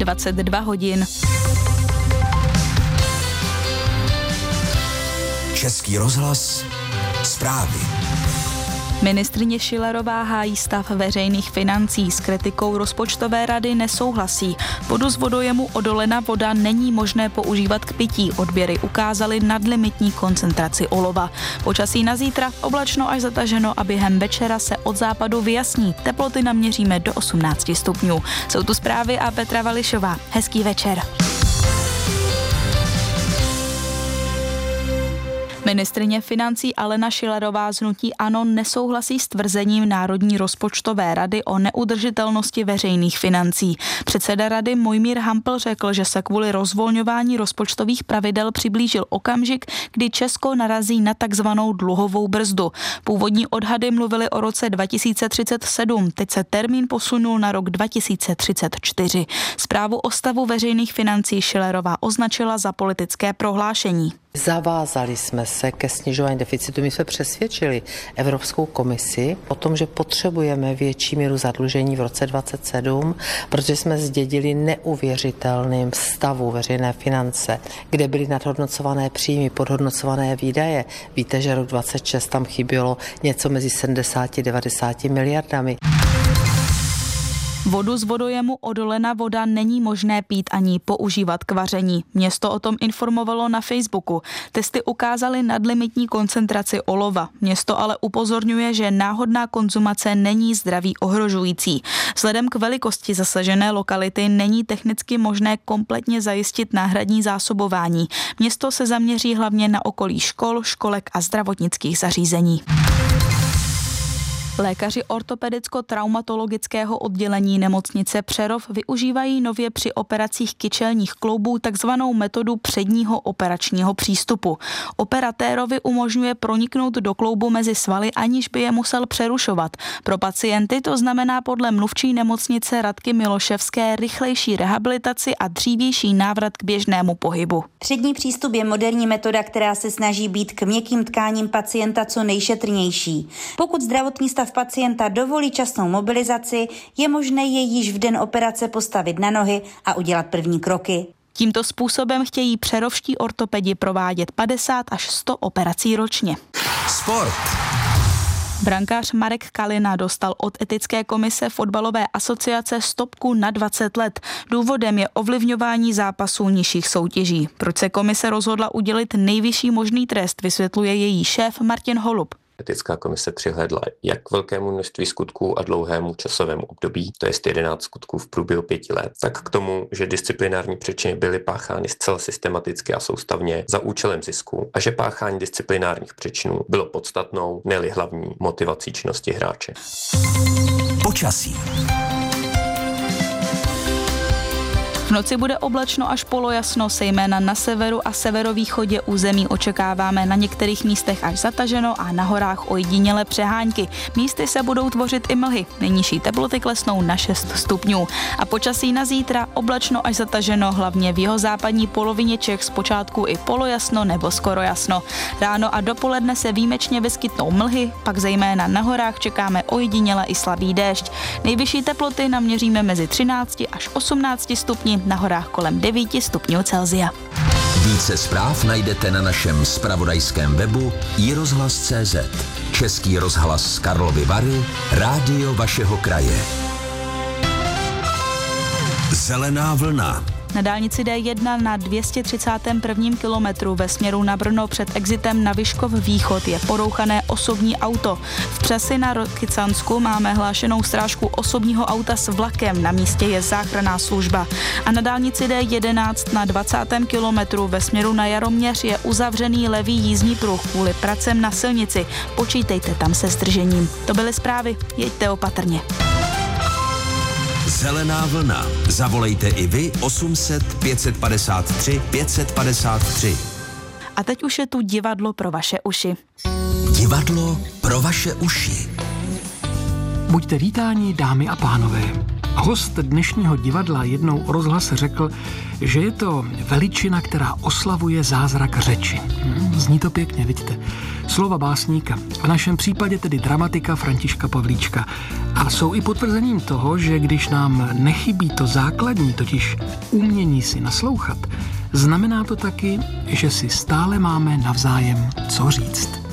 22 hodin. Český rozhlas, zprávy. Ministryně Schillerová hájí stav veřejných financí, s kritikou rozpočtové rady nesouhlasí. Vodu z vodojemu Odolena voda není možné používat k pití. Odběry ukázaly nadlimitní koncentraci olova. Počasí na zítra oblačno až zataženo a během večera se od západu vyjasní. Teploty naměříme do 18 stupňů. Jsou tu zprávy a Petra Vališová. Hezký večer. Ministryně financí Alena Schillerová z hnutí ANO nesouhlasí s tvrzením Národní rozpočtové rady o neudržitelnosti veřejných financí. Předseda rady Mojmír Hampl řekl, že se kvůli rozvolňování rozpočtových pravidel přiblížil okamžik, kdy Česko narazí na takzvanou dluhovou brzdu. Původní odhady mluvily o roce 2037, teď se termín posunul na rok 2034. Zprávu o stavu veřejných financí Schillerová označila za politické prohlášení. Zavázali jsme se ke snižování deficitu. My jsme přesvědčili Evropskou komisi o tom, že potřebujeme větší míru zadlužení v roce 2027, protože jsme zdědili neuvěřitelným stavu veřejné finance, kde byly nadhodnocované příjmy, podhodnocované výdaje. Víte, že rok 2026 tam chybělo něco mezi 70-90 miliardami. Vodu z vodojemu Odolena voda není možné pít ani používat k vaření. Město o tom informovalo na Facebooku. Testy ukázaly nadlimitní koncentraci olova. Město ale upozorňuje, že náhodná konzumace není zdraví ohrožující. Vzhledem k velikosti zasažené lokality není technicky možné kompletně zajistit náhradní zásobování. Město se zaměří hlavně na okolí škol, školek a zdravotnických zařízení. Lékaři ortopedicko-traumatologického oddělení nemocnice Přerov využívají nově při operacích kyčelních kloubů takzvanou metodu předního operačního přístupu. Operatérovi umožňuje proniknout do kloubu mezi svaly, aniž by je musel přerušovat. Pro pacienty to znamená podle mluvčí nemocnice Radky Miloševské rychlejší rehabilitaci a dřívější návrat k běžnému pohybu. Přední přístup je moderní metoda, která se snaží být k měkkým tkáním pacienta co nejšetrnější. Pokud zdravotní stav pacienta dovolí časnou mobilizaci, je možné jej již v den operace postavit na nohy a udělat první kroky. Tímto způsobem chtějí přerovští ortopedi provádět 50 až 100 operací ročně. Sport. Brankář Marek Kalina dostal od etické komise fotbalové asociace stopku na 20 let. Důvodem je ovlivňování zápasů nižších soutěží. Proč se komise rozhodla udělit nejvyšší možný trest, vysvětluje její šéf Martin Holub. Etická komise přihlédla jak k velkému množství skutků a dlouhému časovému období, to je 11 skutků v průběhu 5 let, tak k tomu, že disciplinární přečiny byly páchány zcela systematicky a soustavně za účelem zisku a že páchání disciplinárních přečinů bylo podstatnou, ne-li hlavní motivací činnosti hráče. Počasí. V noci bude oblačno až polojasno, zejména na severu a severovýchodě území očekáváme na některých místech až zataženo a na horách ojedinělé přehánky. Místy se budou tvořit i mlhy. Nejnižší teploty klesnou na 6 stupňů. A počasí na zítra oblačno až zataženo, hlavně v jihozápadní polovině Čech zpočátku i polojasno nebo skoro jasno. Ráno a dopoledne se výjimečně vyskytnou mlhy, pak zejména na horách čekáme ojediněle i slabý déšť. Nejvyšší teploty naměříme mezi 13 až 18 stupni, na horách kolem 9 stupňů Celsia. Více zpráv najdete na našem zpravodajském webu iRozhlas.cz. Český rozhlas z Karlovy Vary, rádio vašeho kraje. Zelená vlna. Na dálnici D1 na 231. kilometru ve směru na Brno před exitem na Vyškov východ je porouchané osobní auto. V Přesi na Rokycansku máme hlášenou srážku osobního auta s vlakem, na místě je záchranná služba. A na dálnici D11 na 20. kilometru ve směru na Jaroměř je uzavřený levý jízdní pruh kvůli pracem na silnici. Počítejte tam se zdržením. To byly zprávy, jeďte opatrně. Zelená vlna. Zavolejte i vy 800 553 553. A teď už je tu divadlo pro vaše uši. Divadlo pro vaše uši. Buďte vítáni, dámy a pánové. Host dnešního divadla jednou o rozhlase řekl, že je to veličina, která oslavuje zázrak řeči. Zní to pěkně, vidíte. Slova básníka, v našem případě tedy dramatika Františka Pavlíčka. A jsou i potvrzením toho, že když nám nechybí to základní, totiž umění si naslouchat, znamená to taky, že si stále máme navzájem co říct.